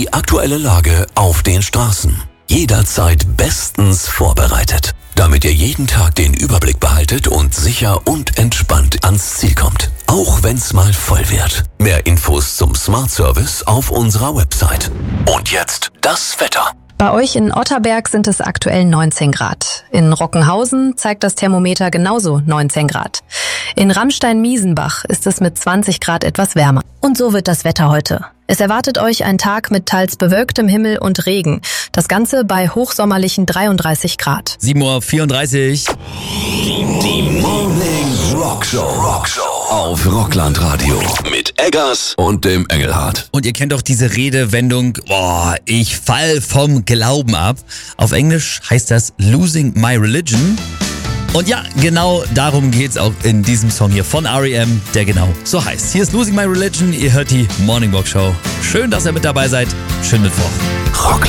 Die aktuelle Lage auf den Straßen. Jederzeit bestens vorbereitet, damit ihr jeden Tag den Überblick behaltet und sicher und entspannt ans Ziel kommt. Auch wenn's mal voll wird. Mehr Infos zum Smart Service auf unserer Website. Und jetzt das Wetter. Bei euch in Otterberg sind es aktuell 19 Grad. In Rockenhausen zeigt das Thermometer genauso 19 Grad. In Ramstein-Miesenbach ist es mit 20 Grad etwas wärmer. Und so wird das Wetter heute. Es erwartet euch ein Tag mit teils bewölktem Himmel und Regen. Das Ganze bei hochsommerlichen 33 Grad. 7:34 Uhr. Die Morning Rockshow auf Rockland Radio mit Eggers und dem Engelhardt. Und ihr kennt doch diese Redewendung, ich fall vom Glauben ab. Auf Englisch heißt das Losing My Religion. Und ja, genau darum geht's auch in diesem Song hier von R.E.M., der genau so heißt. Hier ist Losing My Religion, ihr hört die Morning Rock Show. Schön, dass ihr mit dabei seid. Schönen Mittwoch. Rock